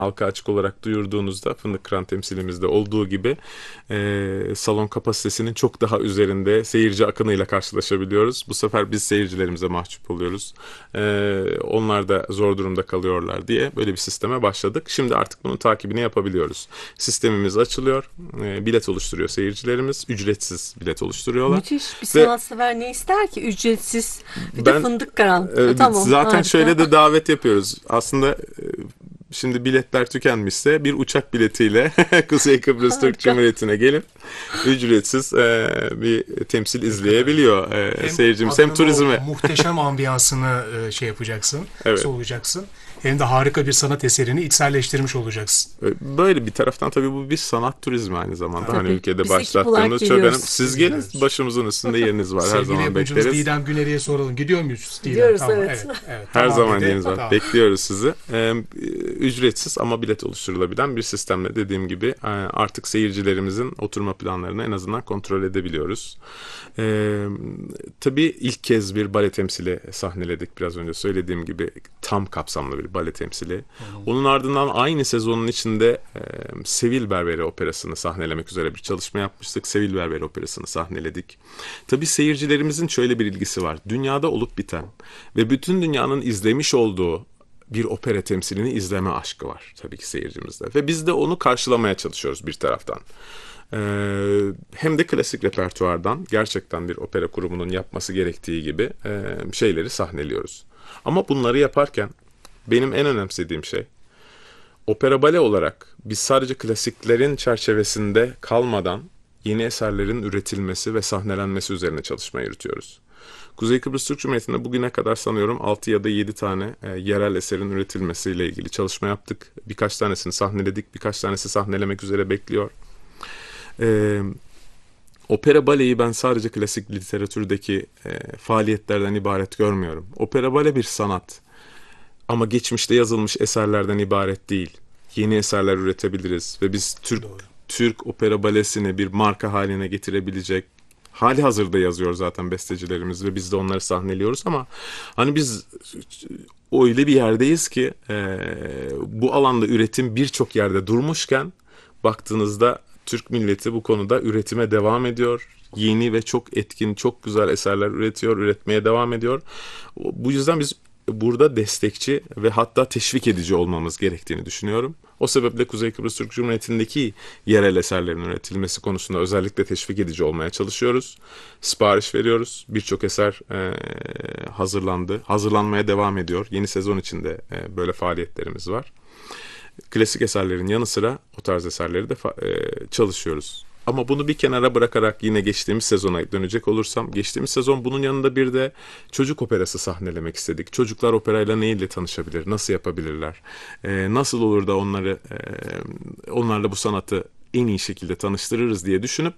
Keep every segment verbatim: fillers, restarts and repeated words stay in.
halka açık olarak duyurduğunuzda Fındık Kıran temsilimizde olduğu gibi e, salon kapasitesinin çok daha üzerinde seyirci akınıyla karşılaşabiliyoruz. Bu sefer biz seyircilerimize mahcup oluyoruz. E, onlar da zor durumda kalıyorlar diye böyle bir sisteme başladık. Şimdi artık bunun takibini yapabiliyoruz. Sistemimiz açılıyor. E, bilet oluşturuyor seyircilerimiz. Ücretsiz bilet oluşturuyorlar. Müthiş. Bir Ve sanatsever ne ister ki? Ücretsiz. Bir de ben fındık karan. e, Tamam, zaten şöyle harika. de davet yapıyoruz. Aslında e, şimdi biletler tükenmişse bir uçak biletiyle Kuzey Kıbrıs Türk Harika. Cumhuriyeti'ne gelip ücretsiz e, bir temsil izleyebiliyor e, Hem seyircimiz. Hem adanın turizme. o muhteşem ambiyansını e, şey yapacaksın, Evet. soluyacaksın. Hem de harika bir sanat eserini içselleştirmiş olacaksın. Böyle bir taraftan tabii bu bir sanat turizmi aynı zamanda. Tabii. Hani ülkede Biz ekip olarak başlattığımız çok önemli. geliyoruz. Siz Biz gelin, geliyoruz. başımızın üstünde yeriniz var. Her Sevgili zaman yapımcımız bekleriz. Didem Güner'e soralım. Gidiyor muyuz Didem? Gidiyoruz, Tamam, evet. evet, evet. Her Tamam zaman dedi. yeriniz var. Tamam. Bekliyoruz sizi. Ee, ücretsiz ama bilet oluşturulabilen bir sistemle dediğim gibi e, artık seyircilerimizin oturma planlarını en azından kontrol edebiliyoruz. Ee, tabii ilk kez bir bale temsili sahneledik biraz önce söylediğim gibi tam kapsamlı bir bale temsili. Onun ardından aynı sezonun içinde e, Sevil Berberi Operası'nı sahnelemek üzere bir çalışma yapmıştık. Sevil Berberi Operası'nı sahneledik. Tabii seyircilerimizin şöyle bir ilgisi var. Dünyada olup biten ve bütün dünyanın izlemiş olduğu bir opera temsilini izleme aşkı var tabii ki seyircimizde. Ve biz de onu karşılamaya çalışıyoruz bir taraftan. Ee, hem de klasik repertuardan gerçekten bir opera kurumunun yapması gerektiği gibi e, şeyleri sahneliyoruz. Ama bunları yaparken benim en önemsediğim şey opera bale olarak biz sadece klasiklerin çerçevesinde kalmadan yeni eserlerin üretilmesi ve sahnelenmesi üzerine çalışma yürütüyoruz. Kuzey Kıbrıs Türk Cumhuriyeti'nde bugüne kadar sanıyorum altı ya da yedi tane e, yerel eserin üretilmesiyle ilgili çalışma yaptık. Birkaç tanesini sahneledik, birkaç tanesi sahnelemek üzere bekliyor. E, opera baleyi ben sadece klasik literatürdeki e, faaliyetlerden ibaret görmüyorum. Opera bale bir sanat. Ama geçmişte yazılmış eserlerden ibaret değil. Yeni eserler üretebiliriz ve biz Türk Doğru. Türk opera balesini bir marka haline getirebilecek hali hazırda yazıyor zaten bestecilerimiz ve biz de onları sahneliyoruz ama hani biz öyle bir yerdeyiz ki e, bu alanda üretim birçok yerde durmuşken baktığınızda Türk milleti bu konuda üretime devam ediyor. Yeni ve çok etkin, çok güzel eserler üretiyor, üretmeye devam ediyor. Bu yüzden biz burada destekçi ve hatta teşvik edici olmamız gerektiğini düşünüyorum. O sebeple Kuzey Kıbrıs Türk Cumhuriyeti'ndeki yerel eserlerin üretilmesi konusunda özellikle teşvik edici olmaya çalışıyoruz. Sipariş veriyoruz. Birçok eser e, hazırlandı. Hazırlanmaya devam ediyor. Yeni sezon içinde e, böyle faaliyetlerimiz var. Klasik eserlerin yanı sıra o tarz eserleri de fa- e, çalışıyoruz. Ama bunu bir kenara bırakarak yine geçtiğimiz sezona dönecek olursam, geçtiğimiz sezon bunun yanında bir de çocuk operası sahnelemek istedik. Çocuklar operayla neyle tanışabilir, nasıl yapabilirler, e, nasıl olur da onları, e, onlarla bu sanatı en iyi şekilde tanıştırırız diye düşünüp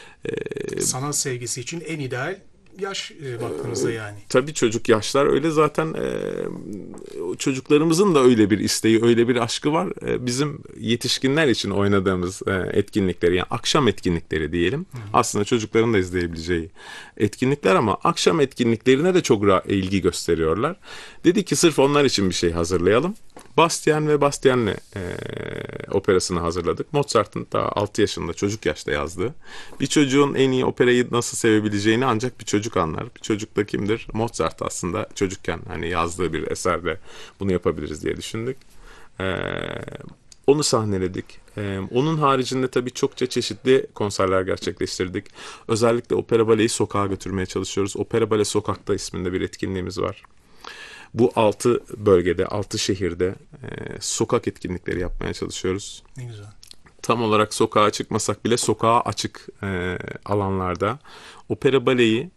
e, Sanat sevgisi için en ideal yaş e, baktığınızda yani. tabii çocuk yaşlar öyle zaten e, çocuklarımızın da öyle bir isteği, öyle bir aşkı var. E, bizim yetişkinler için oynadığımız e, etkinlikleri yani akşam etkinlikleri diyelim. Hı hı. Aslında çocukların da izleyebileceği etkinlikler ama akşam etkinliklerine de çok ra- ilgi gösteriyorlar. Dedik ki sırf onlar için bir şey hazırlayalım. Bastien ve Bastien'le e, operasını hazırladık. Mozart'ın daha altı yaşında çocuk yaşta yazdığı. Bir çocuğun en iyi operayı nasıl sevebileceğini ancak bir çocuk anlar. Bir çocuk da kimdir? Mozart aslında çocukken hani yazdığı bir eserde bunu yapabiliriz diye düşündük. E, onu sahneledik. E, onun haricinde tabii çokça çeşitli konserler gerçekleştirdik. Özellikle opera baleyi sokağa götürmeye çalışıyoruz. Opera Bale Sokak'ta isminde bir etkinliğimiz var. Bu altı bölgede, altı şehirde e, sokak etkinlikleri yapmaya çalışıyoruz. Ne güzel. Tam olarak sokağa çıkmasak bile sokağa açık e, alanlarda opera baleyi